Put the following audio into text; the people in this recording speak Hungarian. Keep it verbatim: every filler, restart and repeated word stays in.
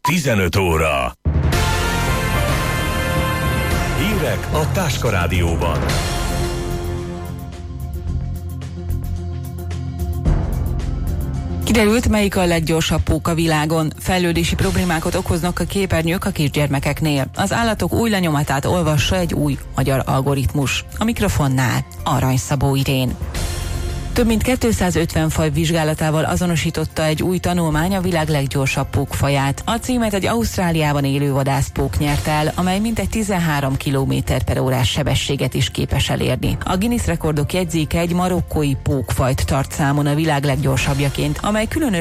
tizenöt óra. Hírek a Táska Rádióban. Kiderült, melyik a leggyorsabb pók a világon. Fejlődési problémákat okoznak a képernyők a kisgyermekeknél. Az állatok új lenyomatát olvassa egy új magyar algoritmus. A mikrofonnál Arany Szabó Irén. Több mint kétszázötven faj vizsgálatával azonosította egy új tanulmány a világ leggyorsabb pókfaját. A címet egy Ausztráliában élő vadászpók nyert el, amely mintegy tizenhárom kilométer per órás sebességet is képes elérni. A Guinness rekordok jegyzéke egy marokkói pókfajt tart számon a világ leggyorsabbjaként, amely különös